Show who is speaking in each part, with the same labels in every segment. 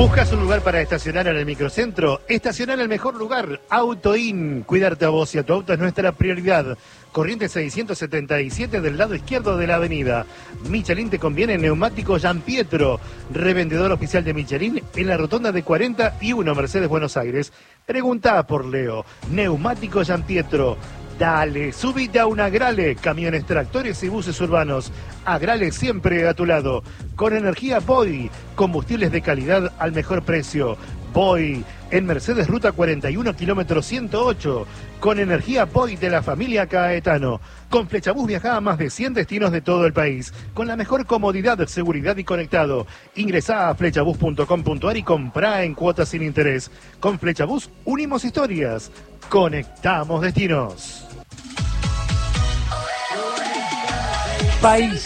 Speaker 1: ¿Buscas un lugar para estacionar en el microcentro? Estacionar en el mejor lugar, AutoIn. Cuidarte a vos y a tu auto es nuestra prioridad. Corrientes 677 del lado izquierdo de la avenida. Michelin te conviene neumático Gianpietro, revendedor oficial de Michelin en la rotonda de 41 Mercedes Buenos Aires. Preguntá por Leo. Neumático Gianpietro. Dale, subite a un Agrale, camiones, tractores y buses urbanos. Agrale siempre a tu lado. Con energía Boy, combustibles de calidad al mejor precio. Boy, en Mercedes Ruta 41, kilómetro 108. Con energía Boy de la familia Caetano. Con Flechabús viajá a más de 100 destinos de todo el país. Con la mejor comodidad, seguridad y conectado. Ingresá a flechabús.com.ar y comprá en cuotas sin interés. Con Flechabús unimos historias. Conectamos destinos.
Speaker 2: País.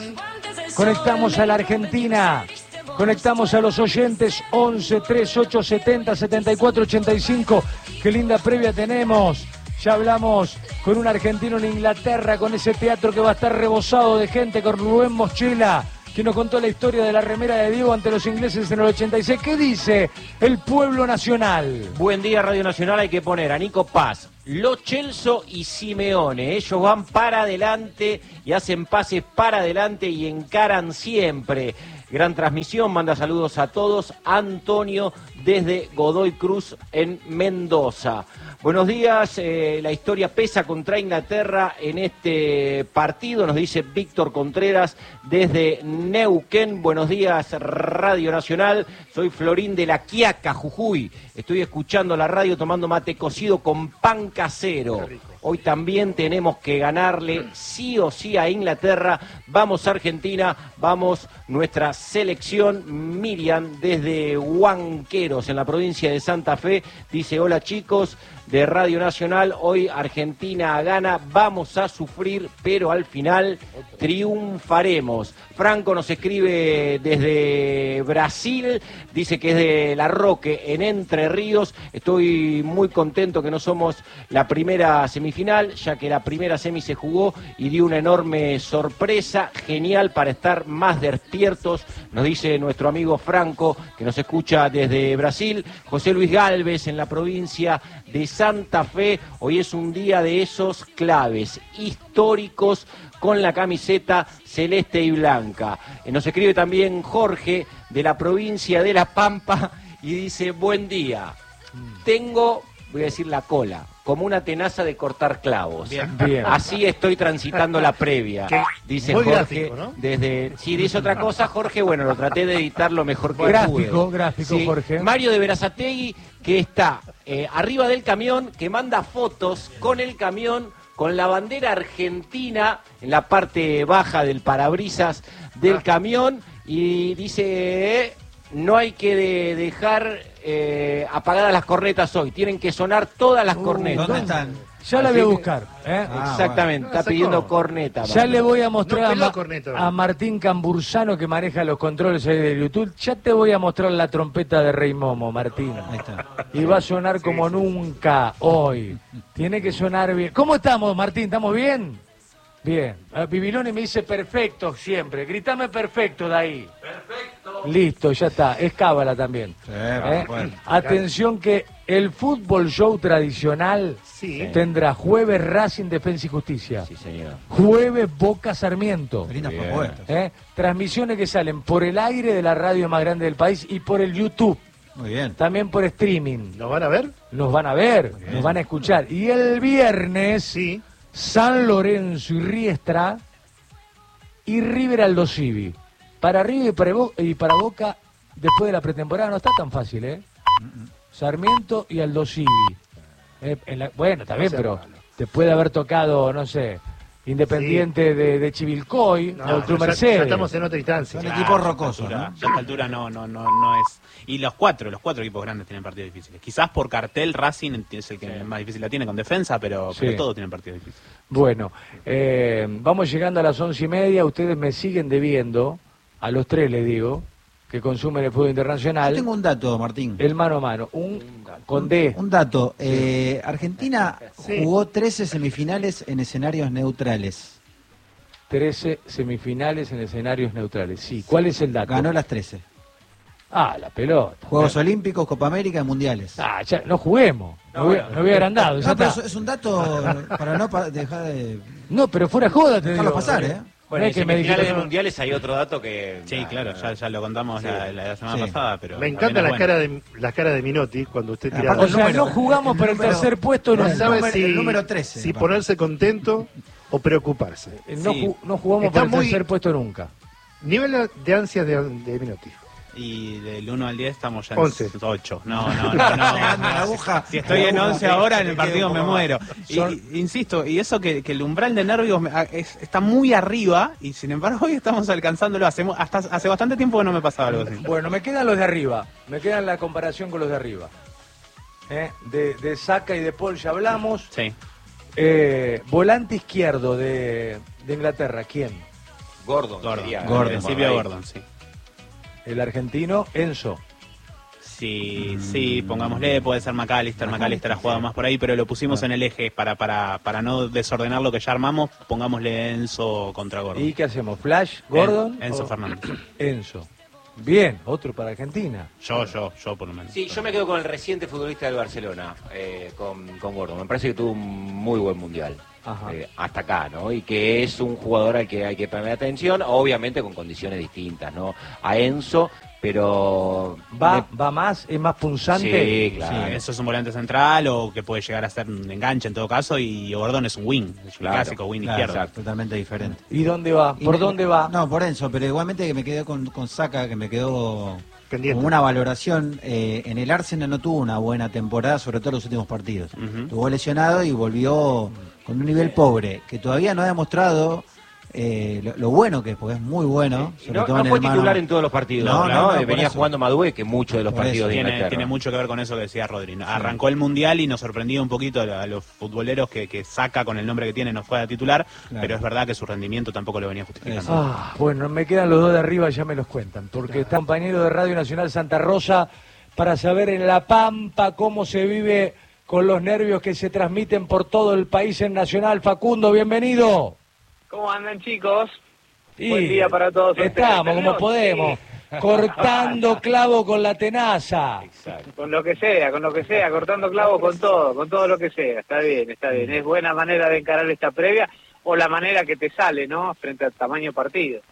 Speaker 2: Conectamos a la Argentina. Conectamos a los oyentes 11 38 70 74 85. Qué linda previa tenemos. Ya hablamos con un argentino en Inglaterra, con ese teatro que va a estar rebosado de gente, con Rubén Moschela, que nos contó la historia de la remera de Diego ante los ingleses en el 86. ¿Qué dice el pueblo nacional?
Speaker 3: Buen día, Radio Nacional. Hay que poner a Nico Paz, Lo Celso y Simeone. Ellos van para adelante y hacen pases para adelante y encaran siempre. Gran transmisión, manda saludos a todos. Antonio desde Godoy Cruz en Mendoza. Buenos días, la historia pesa contra Inglaterra en este partido, nos dice Víctor Contreras desde Neuquén. Buenos días, Radio Nacional, soy Florín de La Quiaca, Jujuy. Estoy escuchando la radio tomando mate cocido con pan casero. Hoy también tenemos que ganarle sí o sí a Inglaterra. Vamos Argentina, vamos nuestra selección. Miriam desde Huanqueros en la provincia de Santa Fe dice: hola chicos de Radio Nacional, hoy Argentina gana, vamos a sufrir, pero al final triunfaremos. Franco nos escribe desde Brasil, dice que es de La Roque, en Entre Ríos. Estoy muy contento que no somos la primera semifinal, ya que la primera semi se jugó y dio una enorme sorpresa, genial para estar más despiertos, nos dice nuestro amigo Franco, que nos escucha desde Brasil. José Luis Galvez en la provincia de Santa Fe, hoy es un día de esos claves, históricos, con la camiseta celeste y blanca. Nos escribe también Jorge de la provincia de La Pampa y dice: buen día, tengo, voy a decir la cola, como una tenaza de cortar clavos.
Speaker 2: Bien, bien.
Speaker 3: Así estoy transitando la previa, dice
Speaker 1: muy
Speaker 3: Jorge.
Speaker 1: gráfico, ¿no?
Speaker 3: Desde, si dice otra cosa, Jorge, bueno, lo traté de editar lo mejor que pude.
Speaker 2: Gráfico,
Speaker 3: Sí.
Speaker 2: Jorge.
Speaker 3: Mario de Berazategui, que está arriba del camión, que manda fotos con el camión, con la bandera argentina en la parte baja del parabrisas del camión, y dice: no hay que dejar apagadas las cornetas hoy, tienen que sonar todas las cornetas.
Speaker 4: ¿Dónde están?
Speaker 2: Ya la voy a buscar.
Speaker 3: Exactamente,
Speaker 1: bueno.
Speaker 3: está pidiendo corneta.
Speaker 2: Ya le voy a mostrar
Speaker 1: No, corneta,
Speaker 2: a Martín Cambursano, que maneja los controles ahí de YouTube. Ya te voy a mostrar la trompeta de Rey Momo, Martín.
Speaker 4: Ahí está.
Speaker 2: Y va a sonar como nunca hoy. Tiene que sonar bien. ¿Cómo estamos, Martín? ¿Estamos bien? Bien. Bibiloni me dice perfecto siempre. Gritame perfecto de ahí. Perfecto. Listo, ya está. Es cábala también.
Speaker 4: Sí, bueno.
Speaker 2: Atención que el fútbol show tradicional tendrá jueves Racing, Defensa y Justicia.
Speaker 3: Sí, señor.
Speaker 2: Jueves Boca Sarmiento.
Speaker 4: Qué lindas propuestas.
Speaker 2: Transmisiones que salen por el aire de la radio más grande del país y por el YouTube.
Speaker 4: Muy bien.
Speaker 2: También por streaming.
Speaker 1: ¿Nos van a ver?
Speaker 2: Nos van a ver, nos van a escuchar. Y el viernes,
Speaker 1: Sí.
Speaker 2: San Lorenzo y Riestra y River Aldo Civi. Para River y para Boca, después de la pretemporada, no está tan fácil, ¿eh? Sarmiento y Aldo Civi. Bueno, está bien, pero te puede haber tocado, no sé, Independiente de Chivilcoy,
Speaker 1: No,
Speaker 2: o el Club
Speaker 1: ya
Speaker 2: Mercedes.
Speaker 1: estamos en otra instancia.
Speaker 4: Son equipos rocosos, ¿no?
Speaker 5: Ya a esta altura no es. Y los cuatro equipos grandes tienen partidos difíciles. Quizás por cartel Racing es el que más difícil la tiene con defensa, pero todos tienen partidos difíciles.
Speaker 2: Bueno, vamos llegando a las 11:30. Ustedes me siguen debiendo, a los tres les digo, que consumen el fútbol internacional.
Speaker 4: Yo tengo un dato, Martín.
Speaker 2: El mano a mano, con D.
Speaker 4: Un dato. Argentina jugó 13 semifinales en escenarios neutrales.
Speaker 2: 13 semifinales en escenarios neutrales. Sí, ¿cuál es el dato?
Speaker 4: Ganó las 13.
Speaker 2: Ah, la pelota.
Speaker 4: Juegos Olímpicos, Copa América y Mundiales.
Speaker 2: Ah, ya, no juguemos. No voy agrandado.
Speaker 4: No, pero es un dato para no dejar de...
Speaker 2: No, pero fuera joda te
Speaker 4: dejarlo
Speaker 2: digo.
Speaker 4: pasar, ¿eh?
Speaker 3: Bueno,
Speaker 2: No
Speaker 3: en
Speaker 2: es que me
Speaker 3: semifinales de
Speaker 2: dijeron-
Speaker 3: mundiales hay otro dato que...
Speaker 5: Sí, claro, ya lo contamos la semana pasada, pero...
Speaker 1: Me encanta
Speaker 5: también
Speaker 1: la cara de Minotti cuando usted tira.
Speaker 4: Aparte
Speaker 2: O sea,
Speaker 4: número,
Speaker 2: no jugamos por el
Speaker 4: número-
Speaker 2: tercer puesto
Speaker 1: No
Speaker 2: nunca.
Speaker 1: sabe si,
Speaker 4: el número 13,
Speaker 1: si
Speaker 4: papá.
Speaker 1: ponerse contento o preocuparse.
Speaker 2: No,
Speaker 5: Sí.
Speaker 2: no jugamos
Speaker 1: Está
Speaker 2: por el
Speaker 1: muy-
Speaker 2: tercer puesto nunca.
Speaker 1: Nivel de ansias de Minotti.
Speaker 5: Y del 1 al 10 estamos ya en
Speaker 1: 11.
Speaker 5: 8. No.
Speaker 4: Llegando a la aguja.
Speaker 5: Si estoy en 11 ahora, en el partido me muero.
Speaker 2: Son-
Speaker 5: Insisto, y eso que el umbral de nervios está muy arriba, y sin embargo hoy estamos alcanzándolo. Hasta hace bastante tiempo que no me pasaba algo así.
Speaker 2: Bueno, me quedan los de arriba. Me quedan la comparación con los de arriba. De Saka y de Paul ya hablamos.
Speaker 5: Sí.
Speaker 2: Volante izquierdo de Inglaterra, ¿quién?
Speaker 3: Gordon.
Speaker 5: Gordon.
Speaker 3: sería,
Speaker 5: En
Speaker 3: ¿no?
Speaker 5: principio
Speaker 3: Ahí.
Speaker 5: Gordon, sí.
Speaker 2: El argentino, Enzo.
Speaker 5: Sí, pongámosle, puede ser McAllister ha jugado más por ahí, pero lo pusimos en el eje para no desordenar lo que ya armamos, pongámosle Enzo contra Gordon.
Speaker 2: ¿Y qué hacemos? ¿Flash? ¿Gordon?
Speaker 5: Enzo
Speaker 2: o-
Speaker 5: Fernández.
Speaker 2: Enzo. Bien, otro para Argentina.
Speaker 5: Yo por lo menos.
Speaker 3: Sí, yo me quedo con el reciente futbolista del Barcelona, con Gordon. Me parece que tuvo un muy buen mundial.
Speaker 2: Ajá.
Speaker 3: Hasta acá, ¿no? Y que es un jugador al que hay que poner atención, obviamente con condiciones distintas, ¿no? A Enzo, pero...
Speaker 2: Va más, es más punzante.
Speaker 3: Sí, claro.
Speaker 5: Sí, eso es un volante central o que puede llegar a ser un enganche en todo caso, y Gordon es un wing, es un
Speaker 3: Claro,
Speaker 5: clásico wing
Speaker 4: Claro,
Speaker 5: izquierdo.
Speaker 3: exacto.
Speaker 4: totalmente diferente.
Speaker 2: ¿Y dónde va?
Speaker 4: Y
Speaker 2: ¿Por
Speaker 4: me-
Speaker 2: dónde va?
Speaker 4: No, por Enzo, pero igualmente que me quedé con Saka, que me quedó
Speaker 1: Pendiente.
Speaker 4: como una valoración. En el Arsenal no tuvo una buena temporada, sobre todo en los últimos partidos.
Speaker 5: Ujú.
Speaker 4: Estuvo lesionado y volvió con un nivel pobre, que todavía no ha demostrado lo bueno que es, porque es muy bueno.
Speaker 3: Y
Speaker 4: sobre
Speaker 3: no,
Speaker 4: todo
Speaker 3: no
Speaker 4: en
Speaker 3: fue
Speaker 4: el mano.
Speaker 3: titular en todos los partidos,
Speaker 4: No,
Speaker 3: ¿no?
Speaker 4: no, por
Speaker 3: Venía
Speaker 4: eso.
Speaker 3: jugando Madué, que muchos de los
Speaker 4: Por
Speaker 3: partidos
Speaker 4: eso.
Speaker 3: de Inglaterra.
Speaker 5: Tiene mucho que ver con eso que decía Rodri, ¿no? Arrancó el Mundial y nos sorprendió un poquito a los futboleros que Saca con el nombre que tiene no fue a titular,
Speaker 4: Claro.
Speaker 5: pero es verdad que su rendimiento tampoco lo venía justificando.
Speaker 4: Eso.
Speaker 2: Bueno, me quedan los dos de arriba, ya me los cuentan, porque está compañero de Radio Nacional Santa Rosa para saber en La Pampa cómo se vive con los nervios que se transmiten por todo el país en Nacional. Facundo, bienvenido.
Speaker 6: ¿Cómo andan, chicos?
Speaker 2: Y
Speaker 6: Buen día para todos ustedes.
Speaker 2: Estamos como
Speaker 6: Sí.
Speaker 2: podemos, cortando clavo con la tenaza.
Speaker 3: Exacto.
Speaker 6: Con lo que sea, cortando clavos con todo lo que sea. Está bien. Es buena manera de encarar esta previa, o la manera que te sale, ¿no? Frente al tamaño partido.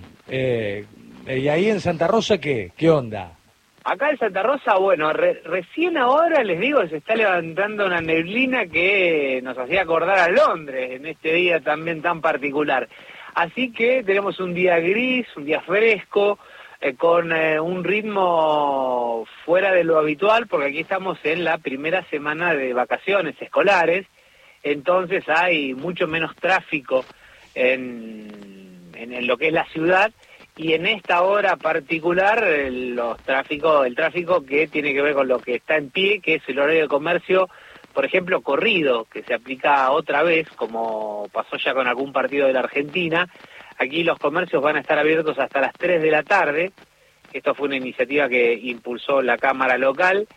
Speaker 2: ¿Y ahí en Santa Rosa qué? ¿Qué onda?
Speaker 6: Acá en Santa Rosa, bueno, recién ahora les digo, se está levantando una neblina que nos hacía acordar a Londres en este día también tan particular. Así que tenemos un día gris, un día fresco, con un ritmo fuera de lo habitual, porque aquí estamos en la primera semana de vacaciones escolares, entonces hay mucho menos tráfico en lo que es la ciudad. Y en esta hora particular, el tráfico que tiene que ver con lo que está en pie, que es el horario de comercio, por ejemplo, corrido, que se aplica otra vez, como pasó ya con algún partido de la Argentina. Aquí los comercios van a estar abiertos hasta las 3 de la tarde. Esto fue una iniciativa que impulsó la Cámara local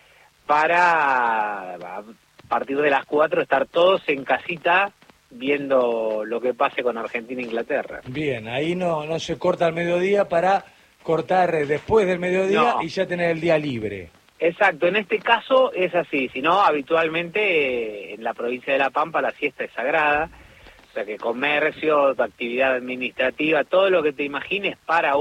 Speaker 6: para, a partir de las 4, estar todos en casita viendo lo que pase con Argentina e Inglaterra.
Speaker 2: Bien, ahí no se corta al mediodía para cortar después del mediodía
Speaker 6: No.
Speaker 2: y ya tener el día libre.
Speaker 6: Exacto, en este caso es así, si no, habitualmente en la provincia de La Pampa la siesta es sagrada, o sea que comercio, actividad administrativa, todo lo que te imagines para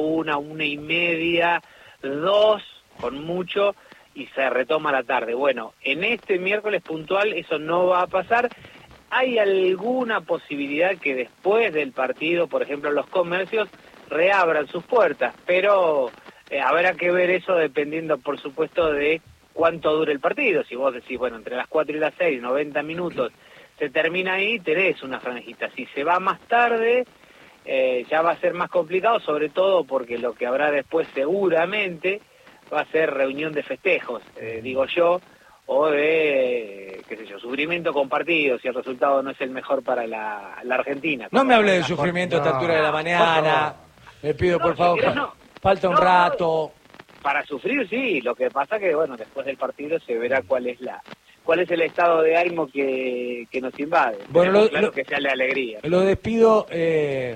Speaker 6: 1:30, 2, con mucho, y se retoma la tarde. Bueno, en este miércoles puntual eso no va a pasar. ¿Hay alguna posibilidad que después del partido, por ejemplo, los comercios reabran sus puertas? Pero habrá que ver eso dependiendo, por supuesto, de cuánto dure el partido. Si vos decís, bueno, entre las 4 y las 6, 90 minutos, se termina ahí, tenés una franjita. Si se va más tarde, ya va a ser más complicado, sobre todo porque lo que habrá después seguramente va a ser reunión de festejos, digo yo, o de, qué sé yo, sufrimiento compartido, si el resultado no es el mejor para la Argentina.
Speaker 2: No me hable de
Speaker 6: La-
Speaker 2: sufrimiento a esta
Speaker 1: No,
Speaker 2: altura de la mañana. Le pido, por
Speaker 6: No,
Speaker 2: favor,
Speaker 6: si querés, no.
Speaker 2: falta un
Speaker 6: No,
Speaker 2: rato.
Speaker 6: Para sufrir, sí, lo que pasa que, bueno, después del partido se verá cuál es el estado de ánimo que nos invade.
Speaker 2: Bueno,
Speaker 6: Tenemos claro que sea la alegría.
Speaker 2: Lo despido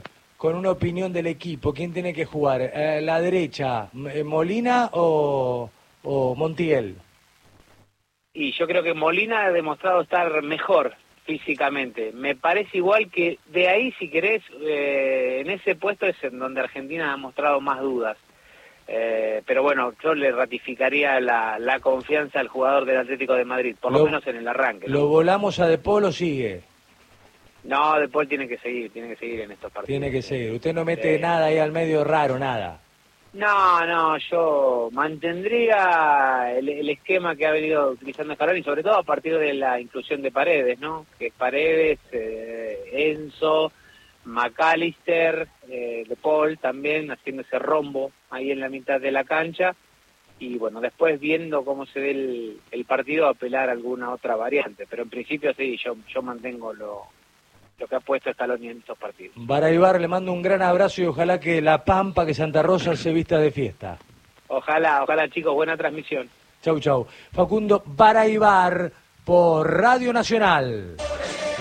Speaker 2: con una opinión del equipo, ¿quién tiene que jugar? ¿La derecha, Molina o Montiel?
Speaker 6: Y yo creo que Molina ha demostrado estar mejor físicamente. Me parece igual que de ahí, si querés, en ese puesto es en donde Argentina ha mostrado más dudas. Pero bueno, yo le ratificaría la confianza al jugador del Atlético de Madrid, por lo menos en el arranque, ¿no?
Speaker 2: ¿Lo volamos a De Paul o sigue?
Speaker 6: No, De Paul tiene que seguir en estos partidos.
Speaker 2: Tiene que seguir. Usted no mete nada ahí al medio raro, nada.
Speaker 6: No, yo mantendría el esquema que ha venido utilizando Scaloni, sobre todo a partir de la inclusión de Paredes, ¿no? Que Paredes, Enzo, McAllister, De Paul también haciendo ese rombo ahí en la mitad de la cancha. Y bueno, después viendo cómo se ve el partido, apelar a alguna otra variante. Pero en principio sí, yo mantengo lo que ha puesto Scaloni en estos partidos.
Speaker 2: Baraybar, le mando un gran abrazo y ojalá que La Pampa, que Santa Rosa se vista de fiesta.
Speaker 6: Ojalá chicos, buena transmisión.
Speaker 2: Chau. Facundo Baraybar por Radio Nacional.